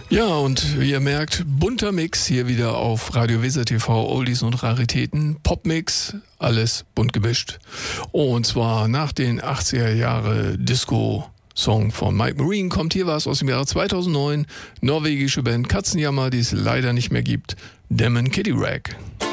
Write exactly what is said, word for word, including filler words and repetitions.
Ja, und wie ihr merkt, bunter Mix hier wieder auf Radio Weser T V, Oldies und Raritäten, Popmix, alles bunt gemischt. Und zwar nach den achtziger Jahre Disco-Song von Mike Marine kommt hier was aus dem Jahre zweitausendneun, norwegische Band Katzenjammer, die es leider nicht mehr gibt, Demon Kitty Rag.